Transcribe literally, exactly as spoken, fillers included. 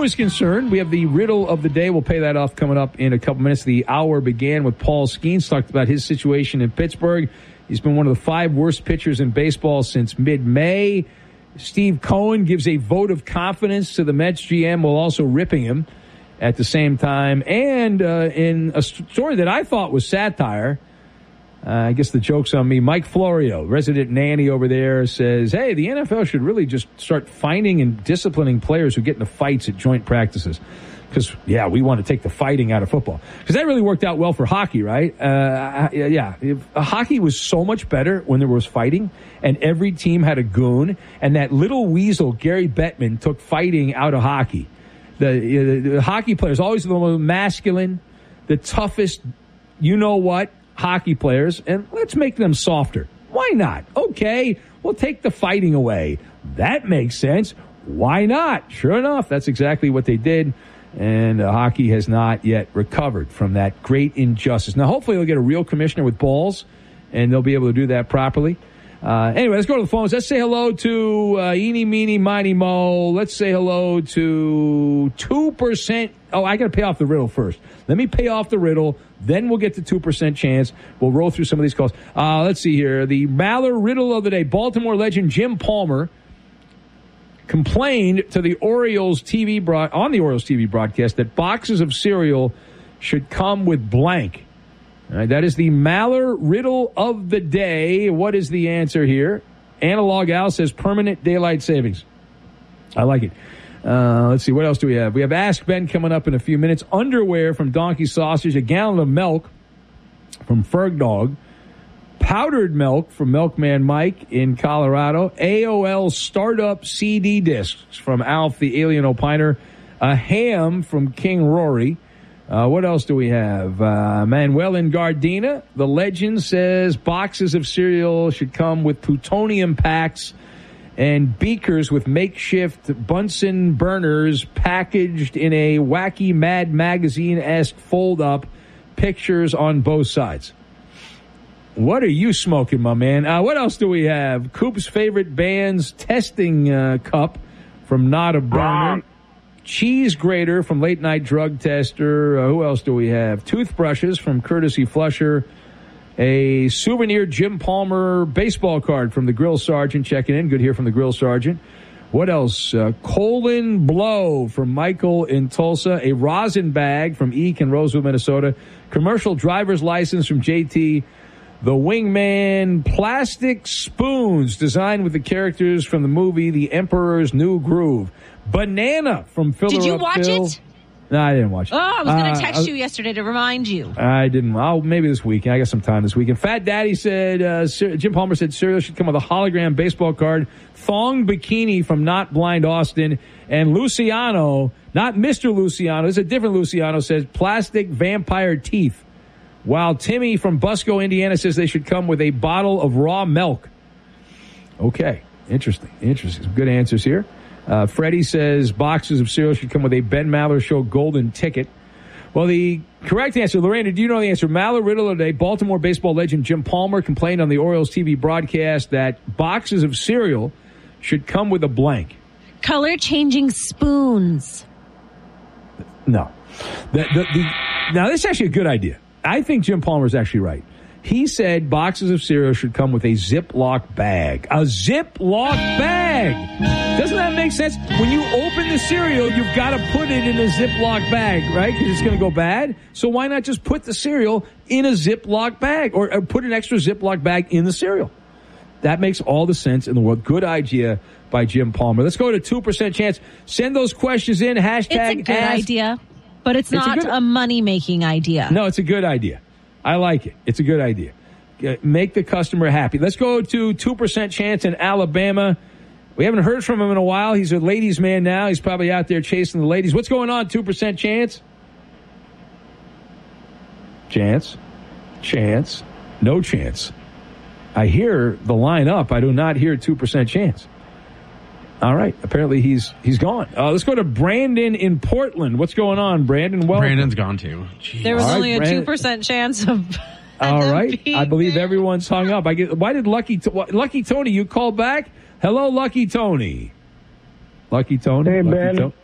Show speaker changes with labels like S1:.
S1: is concerned, we have the riddle of the day. We'll pay that off coming up in a couple minutes. The hour began with Paul Skeens, talked about his situation in Pittsburgh. He's been one of the five worst pitchers in baseball since mid-May. Steve Cohen gives a vote of confidence to the Mets G M while also ripping him at the same time. And uh, in a story that I thought was satire, uh, I guess the joke's on me, Mike Florio, resident nanny over there, says, hey, the N F L should really just start finding and disciplining players who get into fights at joint practices. Because, yeah, we want to take the fighting out of football. Because that really worked out well for hockey, right? Uh, yeah, if, uh, hockey was so much better when there was fighting, and every team had a goon. And that little weasel, Gary Bettman, took fighting out of hockey. The, uh, the hockey players, always the most masculine, the toughest, you-know-what, hockey players. And let's make them softer. Why not? Okay, we'll take the fighting away. That makes sense. Why not? Sure enough, that's exactly what they did. And uh, hockey has not yet recovered from that great injustice. Now, hopefully they'll get a real commissioner with balls, and they'll be able to do that properly. Uh, anyway, let's go to the phones. Let's say hello to uh, Eeny, Meeny, Miny, Mo. Let's say hello to two percent. Oh, I got to pay off the riddle first. Let me pay off the riddle. Then we'll get to two percent chance. We'll roll through some of these calls. Uh, let's see here. The Maller riddle of the day. Baltimore legend Jim Palmer complained to the Orioles T V broad on the Orioles T V broadcast that boxes of cereal should come with blank. All right, that is the Maller riddle of the day. What is the answer here? Analog Al says permanent daylight savings. I like it. Uh, let's see, what else do we have? We have Ask Ben coming up in a few minutes. Underwear from Donkey Sausage. A gallon of milk from Ferg Dog. Powdered milk from Milkman Mike in Colorado. A O L startup C D discs from Alf the Alien Opiner. A ham from King Rory. Uh, what else do we have? Uh, Manuel in Gardena. The legend says boxes of cereal should come with plutonium packs and beakers with makeshift Bunsen burners packaged in a wacky Mad Magazine-esque fold-up, pictures on both sides. What are you smoking, my man? Uh, what else do we have? Coop's favorite band's testing uh, cup from Not a Burner. Cheese grater from Late Night Drug Tester. Uh, who else do we have? Toothbrushes from Courtesy Flusher. A souvenir Jim Palmer baseball card from the Grill Sergeant checking in. Good to hear from the Grill Sergeant. What else? Uh, colon blow from Michael in Tulsa. A rosin bag from Eek in Rosewood, Minnesota. Commercial driver's license from J T. The Wingman plastic spoons designed with the characters from the movie The Emperor's New Groove. Banana from Filler
S2: Did you
S1: Up
S2: watch
S1: Phil.
S2: it?
S1: No, I didn't watch it.
S2: Oh, I was going to
S1: Uh,
S2: text
S1: I-
S2: you yesterday to remind you.
S1: I didn't. I'll, maybe this weekend. I got some time this weekend. Fat Daddy said, uh, Jim Palmer said cereal should come with a hologram baseball card. Thong Bikini from Not Blind Austin. And Luciano, not Mister Luciano, it's a different Luciano, says plastic vampire teeth. While Timmy from Busco, Indiana says they should come with a bottle of raw milk. Okay. Interesting. Interesting. Some good answers here. Uh, Freddie says boxes of cereal should come with a Ben Maller Show golden ticket. Well, the correct answer, Lorena, do you know the answer? Maller riddle of the day. Baltimore baseball legend Jim Palmer complained on the Orioles T V broadcast that boxes of cereal should come with a blank.
S2: Color changing spoons.
S1: No. The, the, the, now, this is actually a good idea. I think Jim Palmer is actually right. He said boxes of cereal should come with a Ziploc bag. A Ziploc bag! Doesn't that make sense? When you open the cereal, you've got to put it in a Ziploc bag, right? Because it's going to go bad. So why not just put the cereal in a Ziploc bag or, or put an extra Ziploc bag in the cereal? That makes all the sense in the world. Good idea by Jim Palmer. Let's go to two percent chance. Send those questions in. Hashtag
S2: It's a good
S1: ask.
S2: idea, but it's,
S1: It's a
S2: not
S1: good-
S2: a money-making idea.
S1: No, it's a good idea. I like it. It's a good idea. Uh, Make the customer happy. Let's go to two percent chance in Alabama. We haven't heard from him in a while. He's a ladies' man now. He's probably out there chasing the ladies. What's going on, two percent chance? Chance. Chance. No chance. I hear the line up. I do not hear two percent chance. All right. Apparently he's he's gone. Uh, let's go to Brandon in Portland. What's going on, Brandon? Well,
S3: Brandon's gone too. Jeez.
S2: There was
S1: All right,
S2: only a
S1: Brandon.
S2: two percent chance of
S1: All
S2: them
S1: right.
S2: being
S1: I believe
S2: there.
S1: everyone's hung up. I get, why did Lucky To- what- Lucky Tony, you called back? Hello, Lucky Tony. Lucky Tony.
S4: Hey,
S1: Lucky
S4: Ben.
S1: To-